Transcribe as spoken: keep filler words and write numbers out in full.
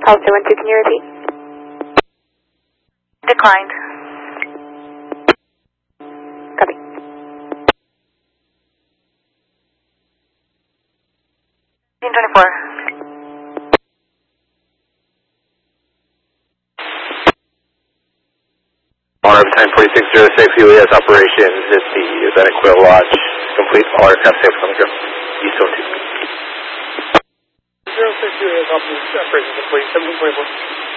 Policy one two, can you repeat? Declined. Copy. fifteen twenty-four. R F ten forty-six oh six, U E S operations at the Venezuela Lodge. Complete all aircraft safe from the ground. East zone two. zero six U E S operations complete, seventeen twenty-four.